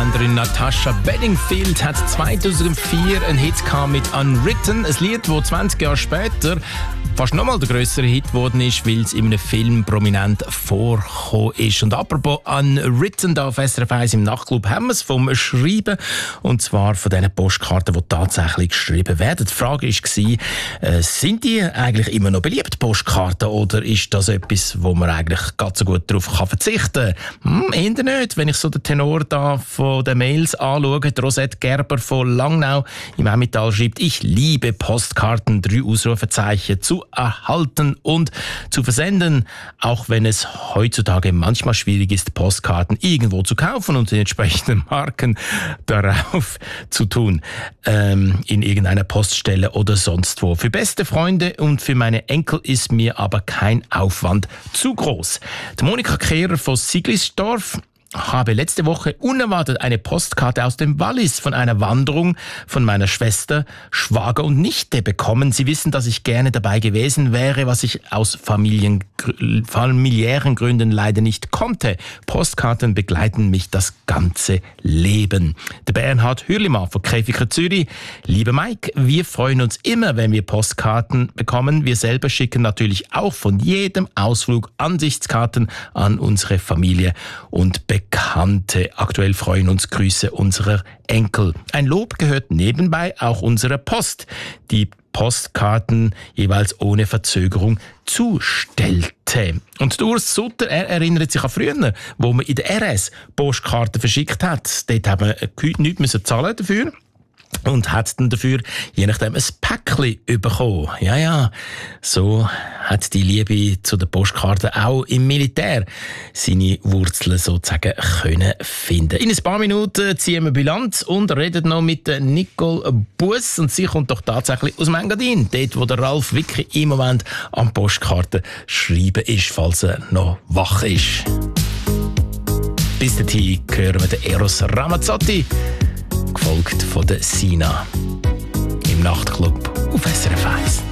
Engländerin Natasha Bedingfield hat 2004 einen Hit mit Unwritten, ein Lied, das 20 Jahre später fast nochmal der grössere Hit geworden ist, weil es in einem Film prominent vorgekommen ist. Und apropos Unwritten, da auf SRF 1 im Nachtclub haben wir es vom Schreiben, und zwar von diesen Postkarten, die tatsächlich geschrieben werden. Die Frage war, sind die eigentlich immer noch beliebt, Postkarten, oder ist das etwas, wo man eigentlich ganz so gut darauf verzichten kann? Eher nicht, wenn ich so den Tenor da von den Mails anschaue. Die Rosette Gerber von Langnau im Emmental schreibt: Ich liebe Postkarten, 3 Ausrufezeichen, zu erhalten und zu versenden, auch wenn es heutzutage manchmal schwierig ist, Postkarten irgendwo zu kaufen und die entsprechenden Marken darauf zu tun, in irgendeiner Poststelle oder sonst wo. Für beste Freunde und für meine Enkel ist mir aber kein Aufwand zu groß. Die Monika Kehrer von Siglisdorf habe letzte Woche unerwartet eine Postkarte aus dem Wallis von einer Wanderung von meiner Schwester, Schwager und Nichte bekommen. Sie wissen, dass ich gerne dabei gewesen wäre, was ich aus familiären Gründen leider nicht konnte. Postkarten begleiten mich das ganze Leben. Der Bernhard Hürlimann von Käfiger Zürich: Lieber Mike, wir freuen uns immer, wenn wir Postkarten bekommen. Wir selber schicken natürlich auch von jedem Ausflug Ansichtskarten an unsere Familie und Bekannte. Aktuell freuen uns Grüße unserer Enkel. Ein Lob gehört nebenbei auch unserer Post, die Postkarten jeweils ohne Verzögerung zustellte. Und Urs Sutter, er erinnert sich an früher, wo man in der RS Postkarten verschickt hat. Dort haben wir nichts zahlen dafür. Und hat dann dafür, je nachdem, ein Päckchen bekommen. Ja, so hat die Liebe zu den Postkarten auch im Militär seine Wurzeln sozusagen können finden. In ein paar Minuten ziehen wir Bilanz und reden noch mit Nicole Buss. Und sie kommt doch tatsächlich aus Engadin, dort wo der Ralf Wicki im Moment am Postkarten schreiben ist, falls er noch wach ist. Bis dahin hören wir den Eros Ramazzotti, gefolgt von der Sina im Nachtclub auf SRF 1.